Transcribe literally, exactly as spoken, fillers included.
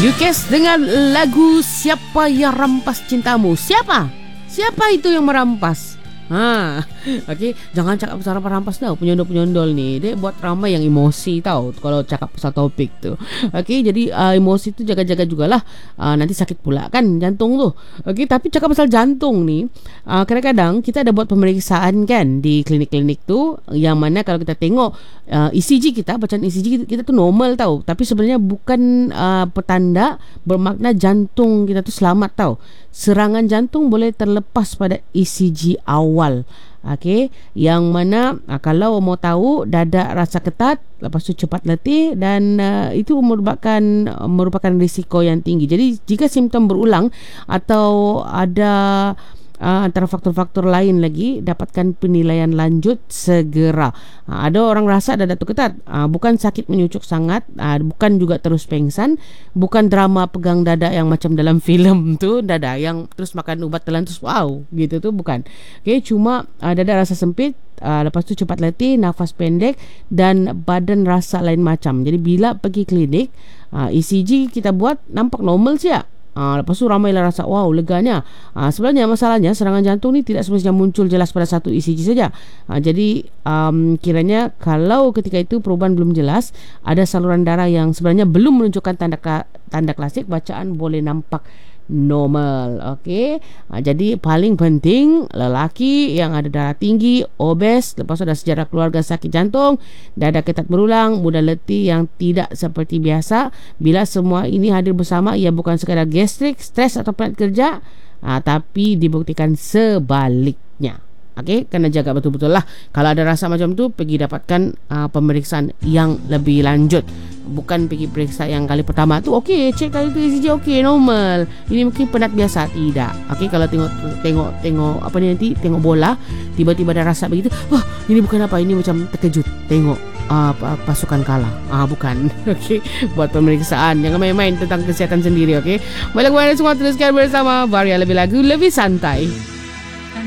Yukes dengan lagu Siapa Yang Rampas Cintamu. Siapa? Siapa itu yang merampas? Ha, okey, jangan cakap pasal rampas-rampas tau. Penyondol-penyondol ni dia buat ramai yang emosi tau kalau cakap pasal topik tu. Okey, jadi uh, emosi tu jaga-jaga jugalah. Uh, nanti sakit pula kan jantung tu. Okey, tapi cakap pasal jantung ni, uh, kadang-kadang kita ada buat pemeriksaan kan di klinik-klinik tu, yang mana kalau kita tengok uh, E C G kita, bacaan E C G kita, kita tu normal tau. Tapi sebenarnya bukan uh, petanda bermakna jantung kita tu selamat tau. Serangan jantung boleh terlepas pada E C G awal. Okey, yang mana uh, kalau mau tahu dada rasa ketat, lepas tu cepat letih, dan uh, itu merupakan uh, merupakan risiko yang tinggi. Jadi jika simptom berulang atau ada Uh, antara faktor-faktor lain lagi, dapatkan penilaian lanjut segera. Uh, ada orang rasa dada tu ketat, uh, bukan sakit menyucuk sangat, uh, bukan juga terus pengsan, bukan drama pegang dada yang macam dalam filem tu, dada yang terus makan ubat telan terus wow gitu tu, bukan. Okay, cuma uh, dada rasa sempit, uh, lepas tu cepat letih, nafas pendek, dan badan rasa lain macam. Jadi bila pergi klinik, uh, E C G kita buat nampak normal siap. Ha, lepas tu ramailah rasa wow leganya. Ha, sebenarnya masalahnya serangan jantung ni tidak semestinya muncul jelas pada satu E C G saja. Ha, jadi um, kiranya kalau ketika itu perubahan belum jelas, ada saluran darah yang sebenarnya belum menunjukkan tanda tanda klasik, bacaan boleh nampak normal. Okey, ha, jadi paling penting lelaki yang ada darah tinggi, obes, lepas tu ada sejarah keluarga sakit jantung, dada ketat berulang, mudah letih yang tidak seperti biasa. Bila semua ini hadir bersama, ia bukan sekadar gastrik, stres atau penat kerja, ha, tapi dibuktikan sebaliknya. Okey, kena jaga betul-betul lah. Kalau ada rasa macam tu, pergi dapatkan uh, pemeriksaan yang lebih lanjut. Bukan pergi periksa yang kali pertama tu okey, cek kali tu E C G okey, normal. Ini mungkin penat biasa, tidak. Okey, kalau tengok tengok tengok apa ni nanti tengok bola, tiba-tiba ada rasa begitu, wah, ini bukan apa, ini macam terkejut. Tengok uh, pasukan kalah. Ah, bukan. Okey, buat pemeriksaan. Jangan main-main tentang kesihatan sendiri, okey. Baiklah, semua teruskan bersama Varia Lebih Lagu Lebih Santai.